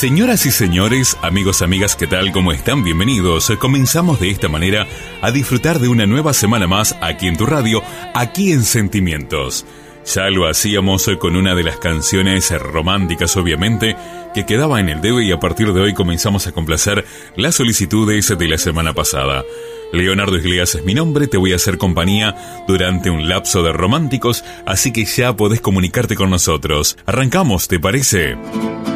Señoras y señores, amigos, amigas, ¿qué tal? ¿Cómo están? Bienvenidos. Comenzamos de esta manera a disfrutar de una nueva semana más aquí en tu radio, aquí en Sentimientos. Ya lo hacíamos con una de las canciones románticas, obviamente, que quedaba en el debe, y a partir de hoy comenzamos a complacer las solicitudes de la semana pasada. Leonardo Iglesias es mi nombre, te voy a hacer compañía durante un lapso de románticos, así que ya podés comunicarte con nosotros. Arrancamos, ¿te parece?